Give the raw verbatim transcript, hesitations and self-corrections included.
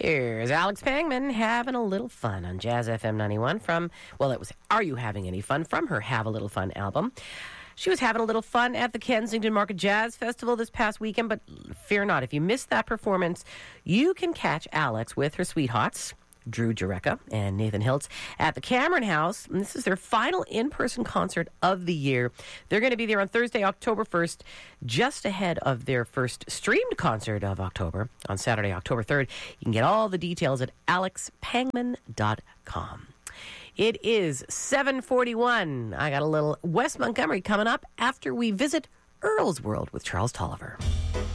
Here's Alex Pangman having a little fun on Jazz F M ninety-one from, well, it was Are You Having Any Fun from her Have a Little Fun album. She was having a little fun at the Kensington Market Jazz Festival this past weekend, but fear not, if you missed that performance, you can catch Alex with her sweethearts, Drew Jureka and Nathan Hiltz, at the Cameron House. And this is their final in-person concert of the year. They're going to be there on Thursday, October first, just ahead of their first streamed concert of October on Saturday, October third. You can get all the details at alex pangman dot com. It is seven forty-one. I got a little West Montgomery coming up after we visit Earl's World with Charles Tolliver.